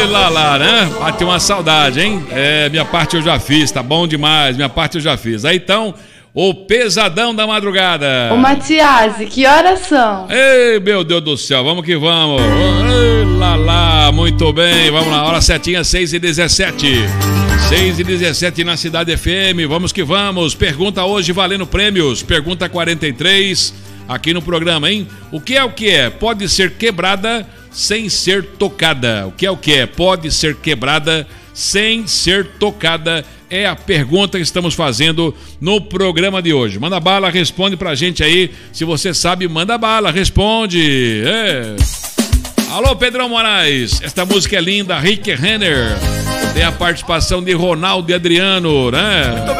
Lá, né? Bate uma saudade, hein? É, minha parte eu já fiz, tá bom demais. Minha parte eu já fiz. Aí então, o pesadão da madrugada. Ô Matiasi, que horas são? Ei, meu Deus do céu, vamos que vamos. Ei, lá, muito bem. Vamos lá, hora certinha, 6h17. 6h17 na Cidade FM. Vamos que vamos. Pergunta hoje valendo prêmios. Pergunta 43 aqui no programa, hein? O que é? Pode ser quebrada sem ser tocada. O que é? Pode ser quebrada sem ser tocada. É a pergunta que estamos fazendo no programa de hoje. Manda bala, responde pra gente aí. Se você sabe, manda bala, responde. Alô, Pedrão Moraes. Esta música é linda, Rick Renner. Tem a participação de Ronaldo e Adriano, né?